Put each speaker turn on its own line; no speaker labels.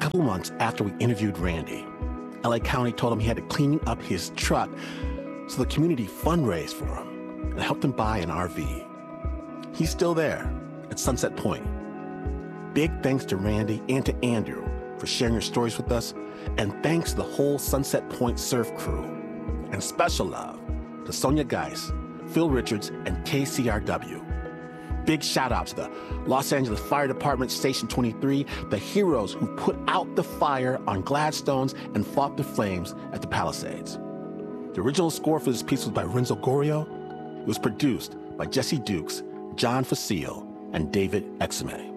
couple months after we interviewed Randy, LA County told him he had to clean up his truck, so the community fundraised for him and helped him buy an RV. He's still there at Sunset Point. Big thanks to Randy and to Andrew for sharing your stories with us, and thanks to the whole Sunset Point surf crew. And special love to Sonia Geis, Phil Richards, and KCRW. Big shout out to the Los Angeles Fire Department Station 23, the heroes who put out the fire on Gladstones and fought the flames at the Palisades. The original score for this piece was by Renzo Gorrio. It was produced by Jesse Dukes, John Facile, and David Exume.